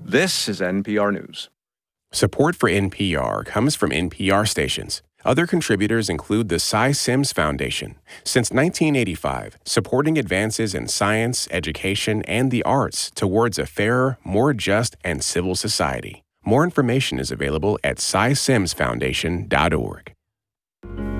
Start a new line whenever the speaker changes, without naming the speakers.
This is NPR News.
Support for NPR comes from NPR stations. Other contributors include the Cy Sims Foundation. Since 1985, supporting advances in science, education, and the arts towards a fairer, more just, and civil society. More information is available at cysimsfoundation.org.